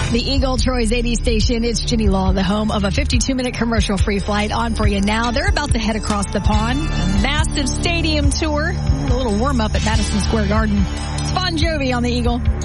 The Eagle Troy's 80 station. It's Ginny Law, the home of a 52-minute commercial-free flight on for you now. They're about to head across the pond. A massive stadium tour. A little warm-up at Madison Square Garden. It's Bon Jovi on the Eagle.